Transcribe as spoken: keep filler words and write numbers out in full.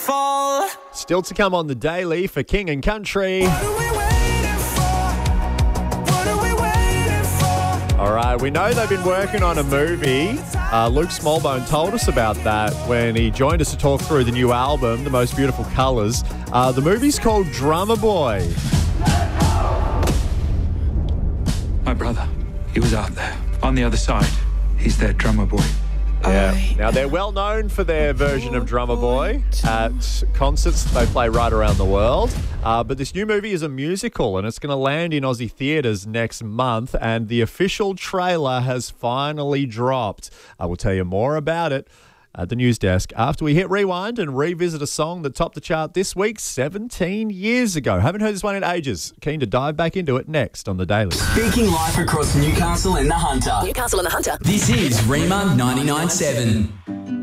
fall. Still to come on the Daily for King and Country. What are we waiting for? What are we waiting for? All right, we know they've been working on a movie. Uh, Luke Smallbone told us about that when he joined us to talk through the new album, The Most Beautiful Colours. Uh, the movie's called Drummer Boy. My brother, he was out there, on the other side. He's their drummer boy. Yeah. Now, they're well known for their version of Drummer Boy at concerts they play right around the world. Uh, but this new movie is a musical and it's going to land in Aussie theatres next month. And the official trailer has finally dropped. I will tell you more about it at the news desk after we hit rewind and revisit a song that topped the chart this week seventeen years ago. Haven't heard this one in ages. Keen to dive back into it next on The Daily. Speaking live across Newcastle and the Hunter. Newcastle and the Hunter. This is Rema ninety-nine point seven.